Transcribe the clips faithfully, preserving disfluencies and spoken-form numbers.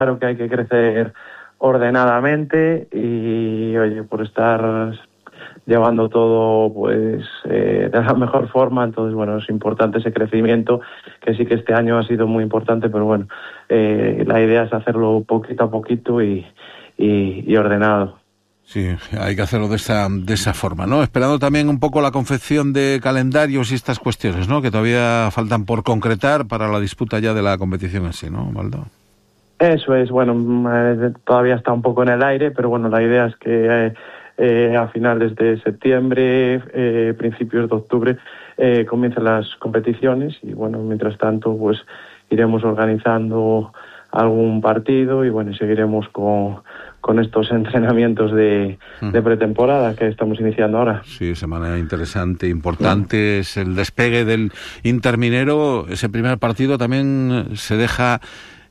claro que hay que crecer ordenadamente y, oye, por estar llevando todo pues eh, de la mejor forma. Entonces, bueno, es importante ese crecimiento, que sí que este año ha sido muy importante, pero bueno, eh, la idea es hacerlo poquito a poquito y, y, y ordenado. Sí, hay que hacerlo de esa de esa forma, ¿no? Esperando también un poco la confección de calendarios y estas cuestiones, ¿no? Que todavía faltan por concretar para la disputa ya de la competición en sí, ¿no, Waldo? Eso es, bueno, eh, todavía está un poco en el aire, pero bueno, la idea es que eh, eh, a finales de septiembre, eh, principios de octubre, eh, comiencen las competiciones y bueno, mientras tanto, pues iremos organizando algún partido y bueno, seguiremos con, con estos entrenamientos de, de pretemporada que estamos iniciando ahora. Sí, semana interesante, importante, es el despegue del Inter Minero. Ese primer partido también se deja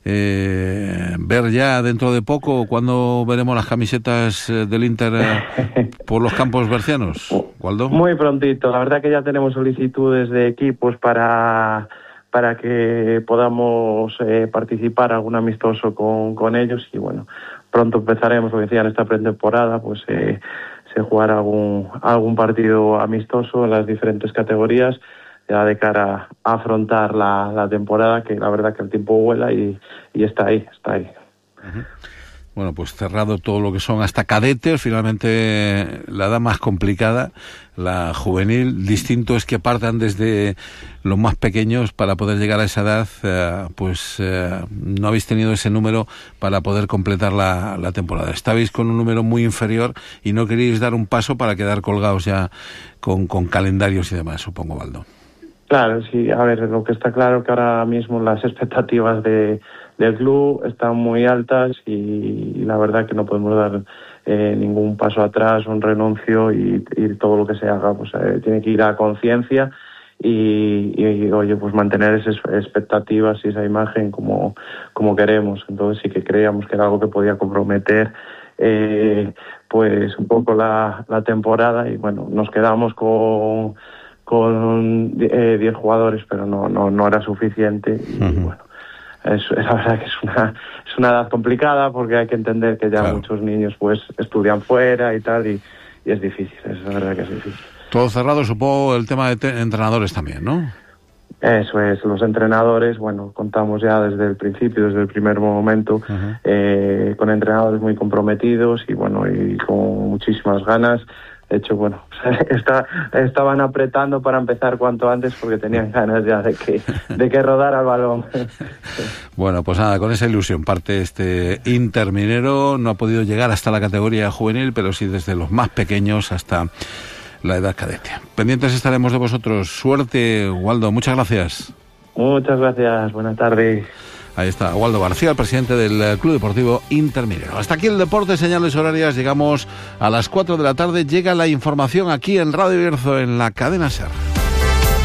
eh, ver ya dentro de poco. ¿Cuándo veremos las camisetas del Inter eh, por los campos bercianos, Waldo? Muy prontito, la verdad que ya tenemos solicitudes de equipos para para que podamos eh, participar algún amistoso con, con ellos y bueno, pronto empezaremos, lo que decía, en esta pretemporada, pues eh, se jugará algún, algún partido amistoso en las diferentes categorías ya de cara a afrontar la, la temporada, que la verdad que el tiempo vuela y, y está ahí, está ahí. Uh-huh. Bueno, pues cerrado todo lo que son hasta cadetes, finalmente la edad más complicada, la juvenil. Distinto es que partan desde los más pequeños para poder llegar a esa edad, eh, pues eh, no habéis tenido ese número para poder completar la, la temporada. Estabais con un número muy inferior y no queríais dar un paso para quedar colgados ya con, con calendarios y demás, supongo, Waldo. Claro, sí, a ver, lo que está claro que ahora mismo las expectativas de del club están muy altas y, y la verdad que no podemos dar eh, ningún paso atrás, un renuncio y, y todo lo que se haga, pues eh, tiene que ir a conciencia y, y, oye, pues mantener esas expectativas y esa imagen como, como queremos. Entonces sí que creíamos que era algo que podía comprometer eh, pues un poco la, la temporada y bueno, nos quedamos con con eh, diez jugadores, pero no, no, no era suficiente y uh-huh. bueno, es, la verdad que es una es una edad complicada porque hay que entender que ya claro. muchos niños pues estudian fuera y tal y, y es difícil, es la verdad que es difícil. Todo cerrado, supongo, el tema de te- entrenadores también, ¿no? Eso es, los entrenadores, bueno, contamos ya desde el principio, desde el primer momento, uh-huh. eh, con entrenadores muy comprometidos y bueno, y con muchísimas ganas. De hecho, bueno, está, estaban apretando para empezar cuanto antes porque tenían ganas ya de que, de que rodara el balón. Bueno, pues nada, con esa ilusión parte este Inter Minero. No ha podido llegar hasta la categoría juvenil, pero sí desde los más pequeños hasta la edad cadete. Pendientes estaremos de vosotros. Suerte, Waldo. Muchas gracias. Muchas gracias. Buenas tardes. Ahí está, Waldo García, el presidente del Club Deportivo Inter Minero. Hasta aquí el deporte, señales horarias. Llegamos a las cuatro de la tarde. Llega la información aquí en Radio Bierzo, en la cadena SER.